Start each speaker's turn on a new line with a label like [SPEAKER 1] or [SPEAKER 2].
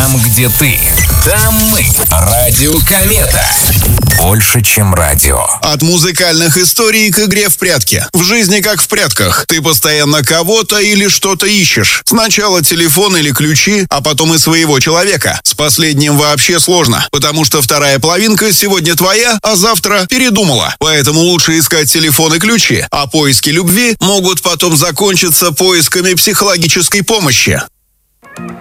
[SPEAKER 1] Там, где ты. Там мы. Радио Комета. Больше, чем радио.
[SPEAKER 2] От музыкальных историй к игре в прятки. В жизни как в прятках. Ты постоянно кого-то или что-то ищешь. Сначала телефон или ключи, а потом и своего человека. С последним вообще сложно, потому что вторая половинка сегодня твоя, а завтра передумала. Поэтому лучше искать телефон и ключи. А поиски любви могут потом закончиться поисками психологической помощи.